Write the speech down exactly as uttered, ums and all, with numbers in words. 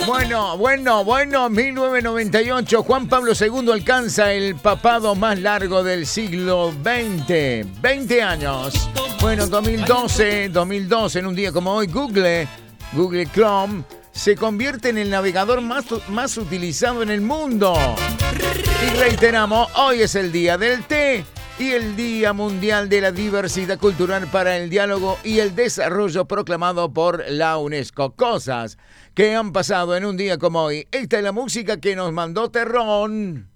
Bueno, bueno, bueno, mil novecientos noventa y ocho, Juan Pablo segundo alcanza el papado más largo del siglo veinte. veinte años. Bueno, dos mil doce, dos mil doce, en un día como hoy, Google, Google Chrome, se convierte en el navegador más, más utilizado en el mundo. Y reiteramos, hoy es el día del té y el Día Mundial de la Diversidad Cultural para el Diálogo y el Desarrollo proclamado por la UNESCO. Cosas que han pasado en un día como hoy. Esta es la música que nos mandó Terrón.